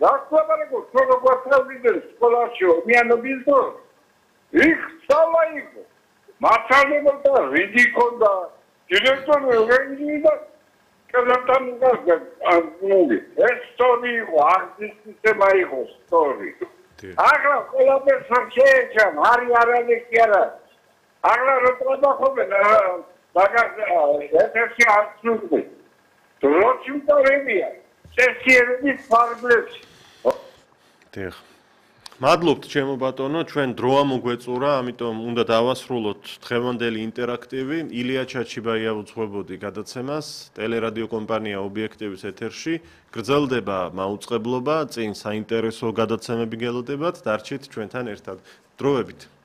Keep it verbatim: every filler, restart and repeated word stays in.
გასწავლება სკოლა გვასწავლიდა სკოლაში მიანობის დროს იქ სწავლა იყო მართალმადიდა რიგი ქონდა დირექტორი რენგიდა კაზანთან გასაგები ეს სტორი იყო აღზის სისტემა იყო სტორი აღლა ყველაფერს შეეჩან არი არალი კი არა აღლა რო ტრაბახობენ დაგასე არცნუდი დროჩიმტორებია წესიერების ფარგლებში დიახ მადლობთ ჩემო ბატონო ჩვენ დრო ამოგვეწურა ამიტომ უნდა დავასრულოთ დღევანდელი ინტერაქტივი ილია ჩაჩიბაია უძღვებოდი გადაცემას ტელერადიო კომპანია ობიექტივის ეთერში გრძელდება მაუწყებლობა წინ საინტერესო გადაცემები გელოდებათ დარჩით ჩვენთან ერთად დროებით